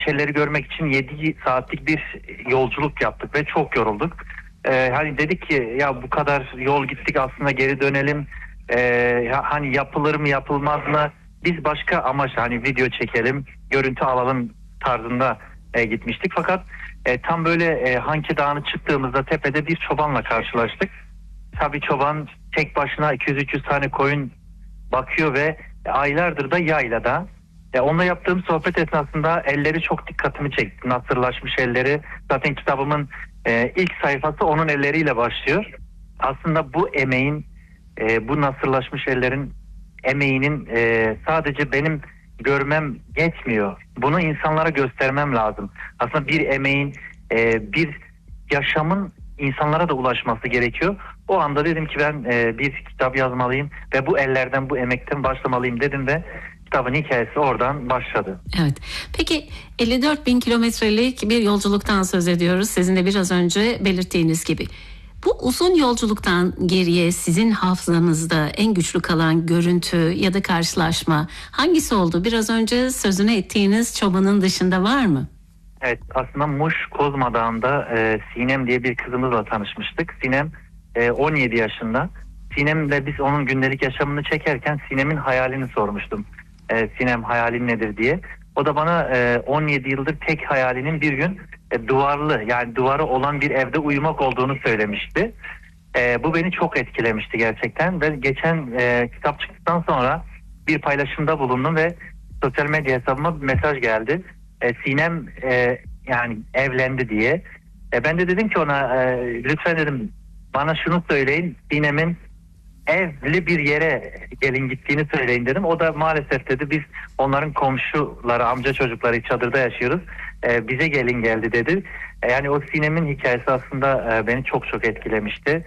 şeyleri görmek için 7 saatlik bir yolculuk yaptık ve çok yorulduk. Hani dedik ki ya bu kadar yol gittik, aslında geri dönelim. Hani yapılır mı yapılmaz mı? Biz başka amaçla hani video çekelim, görüntü alalım tarzında gitmiştik. Fakat tam böyle Hanke Dağı'na çıktığımızda tepede bir çobanla karşılaştık. Tabii çoban tek başına 200-300 tane koyun bakıyor ve aylardır da yaylada. Onunla yaptığım sohbet esnasında elleri çok dikkatimi çekti. Nasırlaşmış elleri. Zaten kitabımın ilk sayfası onun elleriyle başlıyor. Aslında bu emeğin, bu nasırlaşmış ellerin emeğinin sadece benim görmem yetmiyor. Bunu insanlara göstermem lazım. Aslında bir emeğin, bir yaşamın insanlara da ulaşması gerekiyor. O anda dedim ki ben bir kitap yazmalıyım ve bu ellerden, bu emekten başlamalıyım dedim ve kitabın hikayesi oradan başladı. Evet. Peki 54 bin kilometrelik bir yolculuktan söz ediyoruz. Sizin de biraz önce belirttiğiniz gibi. Bu uzun yolculuktan geriye sizin hafızanızda en güçlü kalan görüntü ya da karşılaşma hangisi oldu? Biraz önce sözünü ettiğiniz çobanın dışında var mı? Evet, aslında Muş Kozma Dağı'nda Sinem diye bir kızımızla tanışmıştık. Sinem 17 yaşında. Sinem'le biz onun gündelik yaşamını çekerken Sinem'in hayalini sormuştum. Sinem hayalin nedir diye. O da bana 17 yıldır tek hayalinin bir gün duvarlı, yani duvarı olan bir evde uyumak olduğunu söylemişti. Bu beni çok etkilemişti gerçekten. Ve geçen kitap çıktıktan sonra bir paylaşımda bulundum ve sosyal medya hesabıma bir mesaj geldi. Sinem yani evlendi diye. Ben de dedim ki ona lütfen dedim bana şunu söyleyin, Sinem'in evli bir yere gelin gittiğini söyleyin dedim. O da maalesef dedi biz onların komşuları, amca çocukları çadırda yaşıyoruz. Bize gelin geldi dedi. Yani o Sinem'in hikayesi aslında beni çok çok etkilemişti.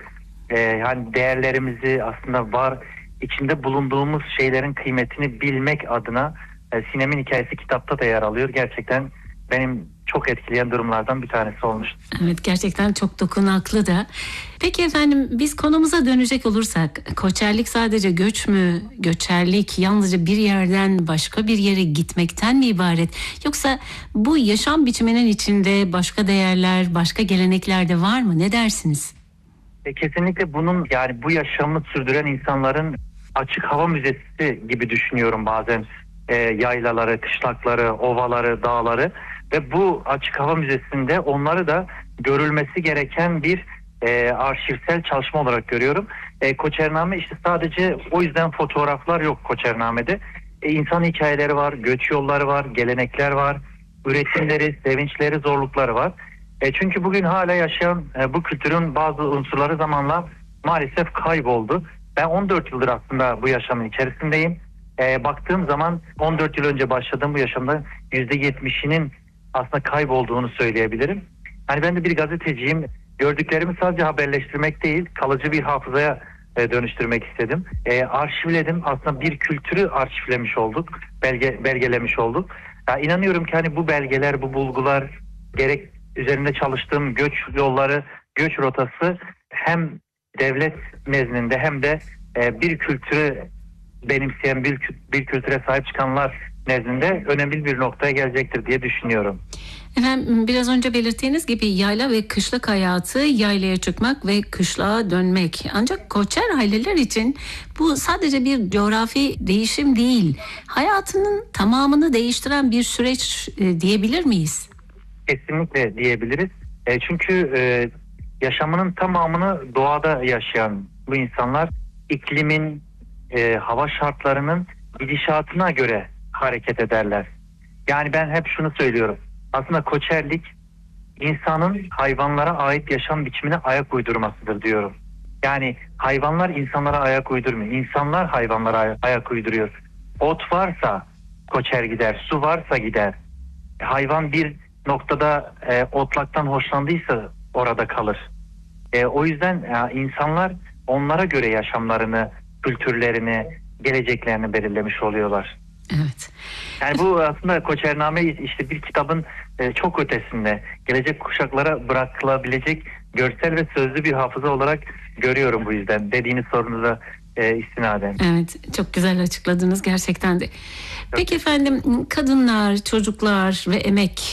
Yani değerlerimizi aslında var içinde bulunduğumuz şeylerin kıymetini bilmek adına Sinem'in hikayesi kitapta da yer alıyor. Gerçekten benim çok etkileyen durumlardan bir tanesi olmuştu. Evet, gerçekten çok dokunaklı da. Peki efendim, biz konumuza dönecek olursak koçerlik sadece göç mü? Göçerlik yalnızca bir yerden başka bir yere gitmekten mi ibaret? Yoksa bu yaşam biçiminin içinde başka değerler, başka gelenekler de var mı? Ne dersiniz? Kesinlikle bunun, yani bu yaşamı sürdüren insanların açık hava müzesi gibi düşünüyorum bazen. Yaylaları, kışlakları, ovaları, dağları ve bu açık hava müzesinde onları da görülmesi gereken bir arşivsel çalışma olarak görüyorum. Koçername işte sadece o yüzden fotoğraflar yok Koçername'de. İnsan hikayeleri var, göç yolları var, gelenekler var, üretimleri, sevinçleri, zorlukları var. Çünkü bugün hala yaşayan bu kültürün bazı unsurları zamanla maalesef kayboldu. Ben 14 yıldır aslında bu yaşamın içerisindeyim. Baktığım zaman 14 yıl önce başladığım bu yaşamda %70'inin aslında kaybolduğunu söyleyebilirim. Hani ben de bir gazeteciyim. Gördüklerimi sadece haberleştirmek değil, kalıcı bir hafızaya dönüştürmek istedim. Arşivledim. Aslında bir kültürü arşivlemiş olduk, belgelemiş olduk. İnanıyorum ki hani bu belgeler, bu bulgular, gerek üzerinde çalıştığım göç yolları, göç rotası hem devlet nezdinde hem de bir kültürü benimseyen, bir kültüre sahip çıkanlar nezdinde önemli bir noktaya gelecektir diye düşünüyorum. Efendim, biraz önce belirttiğiniz gibi yayla ve kışlık hayatı, yaylaya çıkmak ve kışlağa dönmek. Ancak koçer aileler için bu sadece bir coğrafi değişim değil, hayatının tamamını değiştiren bir süreç diyebilir miyiz? Kesinlikle diyebiliriz. Çünkü yaşamının tamamını doğada yaşayan bu insanlar iklimin, hava şartlarının gidişatına göre hareket ederler. Yani ben hep şunu söylüyorum. Aslında koçerlik insanın hayvanlara ait yaşam biçimine ayak uydurmasıdır diyorum. Yani hayvanlar insanlara ayak uydurmuyor. İnsanlar hayvanlara ayak uyduruyor. Ot varsa koçer gider, su varsa gider. Hayvan bir noktada otlaktan hoşlandıysa orada kalır. O yüzden insanlar onlara göre yaşamlarını, kültürlerini, geleceklerini belirlemiş oluyorlar. Evet. Yani bu aslında Koçername işte bir kitabın çok ötesinde, gelecek kuşaklara bırakılabilecek görsel ve sözlü bir hafıza olarak görüyorum bu yüzden. Dediğiniz sorunuza istinaden. Evet, çok güzel açıkladınız gerçekten de. Peki efendim, kadınlar, çocuklar ve emek